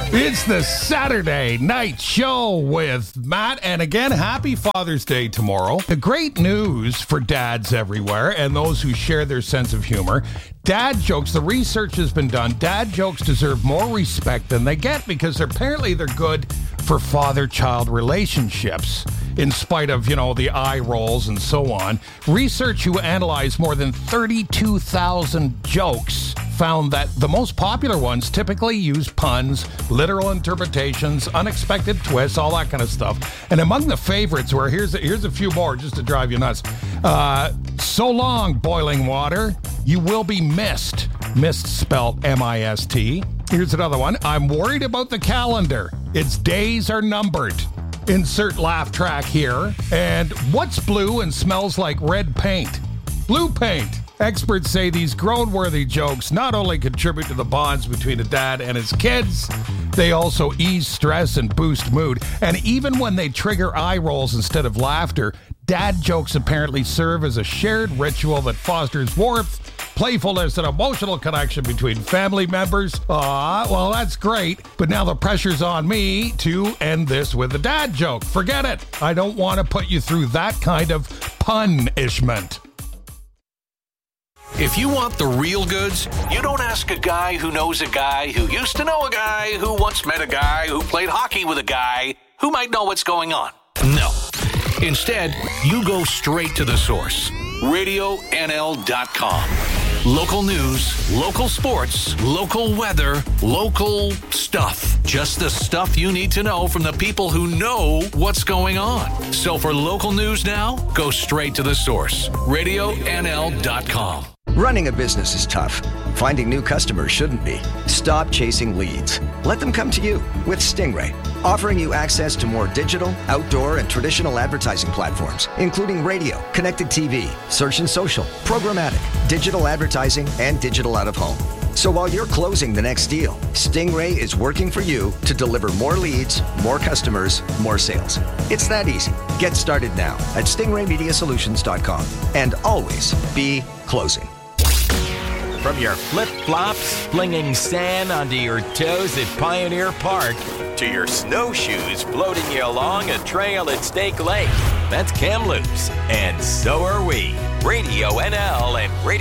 It's the Saturday Night Show with Matt. And again, happy Father's Day tomorrow. The great news for dads everywhere and those who share their sense of humor. Dad jokes, the research has been done. Dad jokes deserve more respect than they get because apparently they're good for father-child relationships. In spite of, the eye rolls and so on. Research who analyzed more than 32,000 jokes found that the most popular ones typically use puns, literal interpretations, unexpected twists, all that kind of stuff. And among the favorites were, here's a few more just to drive you nuts. So long, boiling water, you will be missed. Missed spelled M-I-S-T. Here's another one. I'm worried about the calendar. Its days are numbered. Insert laugh track here. And what's blue and smells like red paint? Blue paint. Experts say these grown-worthy jokes not only contribute to the bonds between a dad and his kids, they also ease stress and boost mood. And even when they trigger eye rolls instead of laughter, dad jokes apparently serve as a shared ritual that fosters warmth, playfulness, and emotional connection between family members. Well, that's great. But now the pressure's on me to end this with a dad joke. Forget it. I don't want to put you through that kind of punishment. If you want the real goods, you don't ask a guy who knows a guy who used to know a guy who once met a guy who played hockey with a guy who might know what's going on. No. Instead, you go straight to the source. RadioNL.com. Local news, local sports, local weather, local stuff. Just the stuff you need to know from the people who know what's going on. So for local news now, go straight to the source. RadioNL.com. Running a business is tough. Finding new customers shouldn't be. Stop chasing leads. Let them come to you with Stingray, offering you access to more digital, outdoor, and traditional advertising platforms, including radio, connected TV, search and social, programmatic, digital advertising, and digital out-of-home. So while you're closing the next deal, Stingray is working for you to deliver more leads, more customers, more sales. It's that easy. Get started now at stingraymediasolutions.com and always be closing. From your flip-flops flinging sand onto your toes at Pioneer Park to your snowshoes floating you along a trail at Stake Lake, that's Kamloops, and so are we. Radio NL and Radio